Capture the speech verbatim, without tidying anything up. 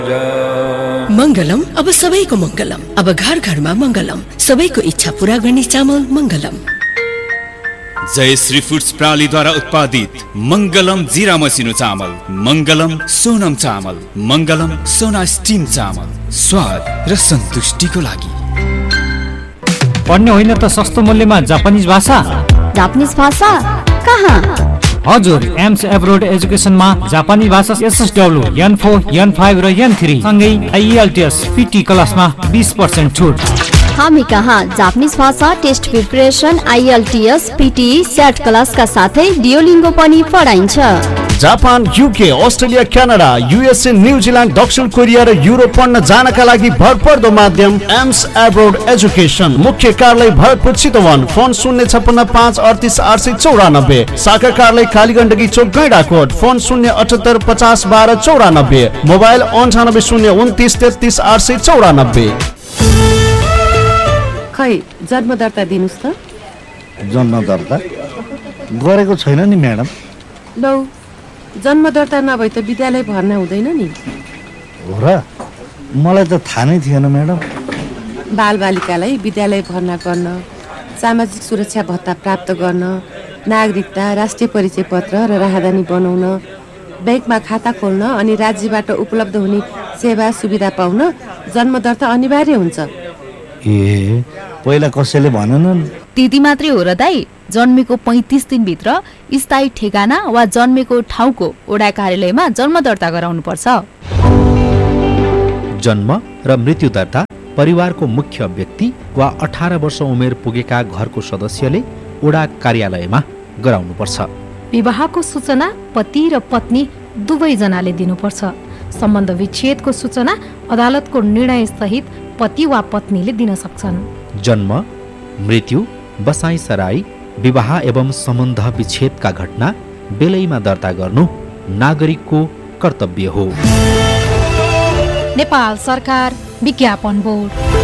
मंगलम अब सबैको मंगलम, अब घर घरमा मंगलम, सबैको इच्छा पूरा गर्ने चामल मंगलम। जय श्री फूड्स प्रणालीद्वारा उत्पादित मंगलम जीरा मसिनो चामल, मंगलम सोनम चामल, मंगलम सोना स्टिम चामल, स्वाद र सन्तुष्टिको लागि। पढ्ने होइन त सस्तो मूल्यमा जापानिज भाषा। जापानिज भाषा कहाँ? हजुर, एम्स एब्रोड एजुकेसनमा जापानी भाषा एसएसडब्ल्यू, एन फोर, एन फाइभ र एन थ्री सँगै आइएलटीएस पीटी क्लासमा बीस पर्सेन्ट छुट। हामी कहाँ जापानिज भाषा टेस्ट प्रिपरेसन, आइएलटीएस, पीटी, सेट क्लासका साथै डियोलिङ्गो पनि पढाइन्छ। Japan, UK, Australia, Canada, USA, New Zealand, दक्षिण कोरिया र युरोप पढ्न जानका लागि भरपर्दो माध्यम एम्स एब्रोड एजुकेसन। मुख्य कार्यालय भरतपुर चितवन। फोन शून्य छप्पन्न पाँच अडतिस आठ सय चौरानब्बे। शाखा कार्यालय कालीगण्डकी चोक गैंडाकोट। फोन शून्य अठहत्तर पचास बाह्र चौरानब्बे। मोबाइल अन्ठानब्बे शून्य उन्तिस तेत्तिस आठ सय चौरानब्बे। खै जन्म दर्ता दिनुस् त। जन्म दर्ता गरेको छैन नि म्याडम। लौ जन्म दर्ता नभए त विद्यालय भर्ना हुँदैन नि। हो र, मलाई त थाहा नै थिएन म्याडम। बालबालिकालाई विद्यालय भर्ना गर्न, सामाजिक सुरक्षा भत्ता प्राप्त गर्न, नागरिकता, राष्ट्रिय परिचय पत्र र राहदानी बनाउन, ब्याङ्कमा खाता खोल्न अनि राज्यबाट उपलब्ध हुने सेवा सुविधा पाउन जन्म दर्ता अनिवार्य हुन्छ। ए, पहिला कसैले भनेनन्? त्यति मात्रै हो र दाइ। जन्मेको पैँतिस दिनभित्र स्थायी ठेगाना वा जन्मेको ठाउँको वडा कार्यालयमा जन्म दर्ता गराउनु पर्छ। जन्म र मृत्यु दर्ता परिवारको मुख्य व्यक्ति वा अठार वर्ष उमेर पुगेका घरको सदस्यले वडा कार्यालयमा गराउनुपर्छ। विवाहको सूचना पति र पत्नी दुवैजनाले दिनुपर्छ। सम्बन्ध विच्छेदको सूचना अदालतको निर्णय सहित पति वा पत्नीले दिन सक्छन्। जन्म, मृत्यु, बसाई सराई, विवाह एवं सम्बन्ध विच्छेदका घटना बेलैमा दर्ता गर्नु नागरिकको कर्तव्य हो। नेपाल सरकार विज्ञापन बोर्ड।